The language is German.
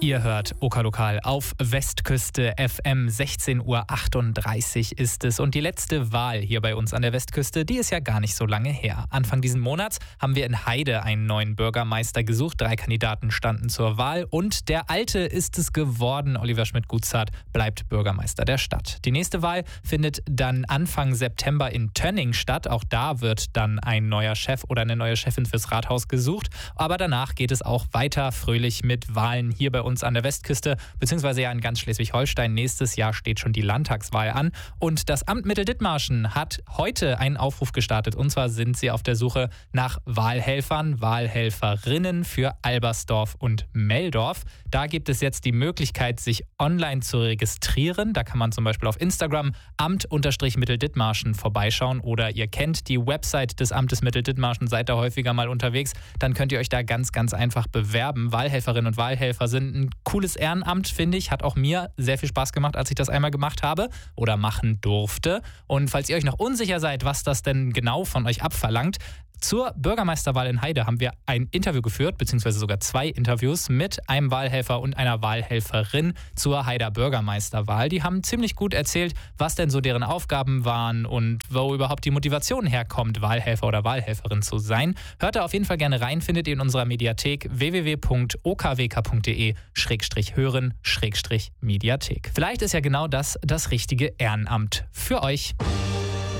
Ihr hört OK Lokal auf Westküste FM. 16:38 Uhr ist es. Und die letzte Wahl hier bei uns an der Westküste, die ist ja gar nicht so lange her. Anfang diesen Monats haben wir in Heide einen neuen Bürgermeister gesucht. 3 Kandidaten standen zur Wahl und der Alte ist es geworden. Oliver Schmidt-Gutzart bleibt Bürgermeister der Stadt. Die nächste Wahl findet dann Anfang September in Tönning statt. Auch da wird dann ein neuer Chef oder eine neue Chefin fürs Rathaus gesucht. Aber danach geht es auch weiter fröhlich mit Wahlen hier bei uns an der Westküste, beziehungsweise ja in ganz Schleswig-Holstein. Nächstes Jahr steht schon die Landtagswahl an. Und das Amt Mitteldithmarschen hat heute einen Aufruf gestartet. Und zwar sind sie auf der Suche nach Wahlhelfern, Wahlhelferinnen für Albersdorf und Meldorf. Da gibt es jetzt die Möglichkeit, sich online zu registrieren. Da kann man zum Beispiel auf Instagram Amt-Mitteldithmarschen vorbeischauen oder ihr kennt die Website des Amtes Mitteldithmarschen, seid da häufiger mal unterwegs. Dann könnt ihr euch da ganz, ganz einfach bewerben. Wahlhelferinnen und Wahlhelfer sind ein cooles Ehrenamt, finde ich. Hat auch mir sehr viel Spaß gemacht, als ich das einmal gemacht habe oder machen durfte. Und falls ihr euch noch unsicher seid, was das denn genau von euch abverlangt, zur Bürgermeisterwahl in Heide haben wir ein Interview geführt, beziehungsweise sogar 2 Interviews mit einem Wahlhelfer und einer Wahlhelferin zur Heider Bürgermeisterwahl. Die haben ziemlich gut erzählt, was denn so deren Aufgaben waren und wo überhaupt die Motivation herkommt, Wahlhelfer oder Wahlhelferin zu sein. Hört da auf jeden Fall gerne rein, findet ihr in unserer Mediathek www.okwk.de/hören/Mediathek. Vielleicht ist ja genau das richtige Ehrenamt für euch.